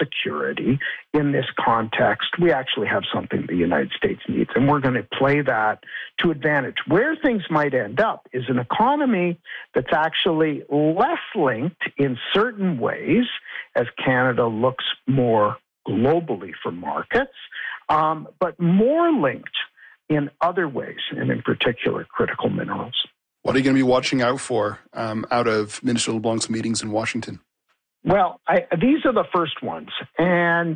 security in this context, we actually have something the United States needs, and we're going to play that to advantage. Where things might end up is an economy that's actually less linked in certain ways as Canada looks more globally for markets, but more linked in other ways, and in particular, critical minerals. What are you going to be watching out for out of Minister LeBlanc's meetings in Washington? Well, these are the first ones. And,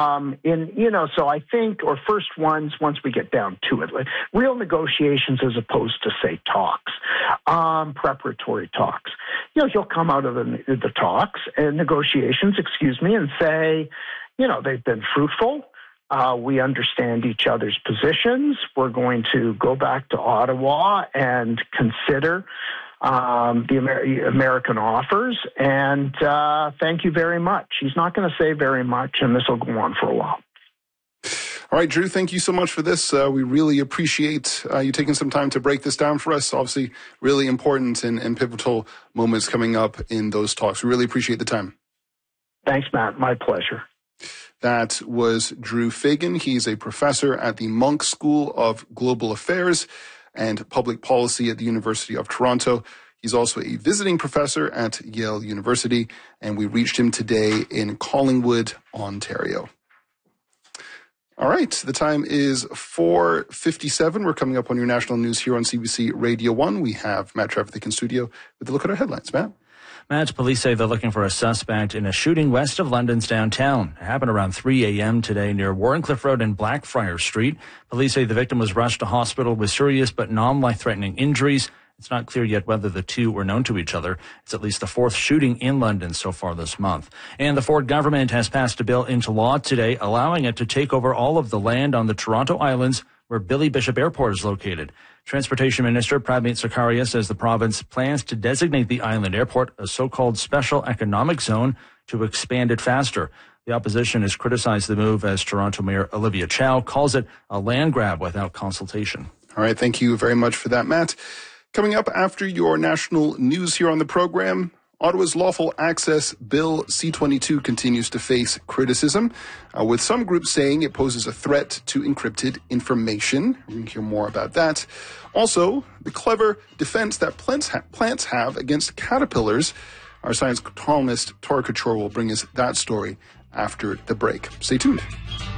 so I think, or first ones, once we get down to it, like real negotiations as opposed to, say, talks, preparatory talks. He'll come out of the talks and negotiations, and say, they've been fruitful. We understand each other's positions. We're going to go back to Ottawa and consider the American offers. And thank you very much. He's not going to say very much, and this will go on for a while. All right, Drew, thank you so much for this. We really appreciate you taking some time to break this down for us. Obviously, really important and pivotal moments coming up in those talks. We really appreciate the time. Thanks, Matt. My pleasure. That was Drew Fagan. He's a professor at the Munk School of Global Affairs and Public Policy at the University of Toronto. He's also a visiting professor at Yale University, and we reached him today in Collingwood, Ontario. All right, the time is 4:57. We're coming up on your national news here on CBC Radio 1. We have Matt Trevithick in studio with a look at our headlines. Matt? Matt, police say they're looking for a suspect in a shooting west of London's downtown. It happened around 3 a.m. today near Warrencliffe Road and Blackfriars Street. Police say the victim was rushed to hospital with serious but non-life-threatening injuries. It's not clear yet whether the two were known to each other. It's at least the fourth shooting in London so far this month. And the Ford government has passed a bill into law today allowing it to take over all of the land on the Toronto Islands where Billy Bishop Airport is located. Transportation Minister Pramit Sarkaria says the province plans to designate the island airport a so-called special economic zone to expand it faster. The opposition has criticized the move as Toronto Mayor Olivia Chow calls it a land grab without consultation. All right, thank you very much for that, Matt. Coming up after your national news here on the program, Ottawa's Lawful Access Bill C-22 continues to face criticism, with some groups saying it poses a threat to encrypted information. We're going to hear more about that. Also, the clever defense that plants have against caterpillars. Our science columnist, Tora Couture, will bring us that story after the break. Stay tuned.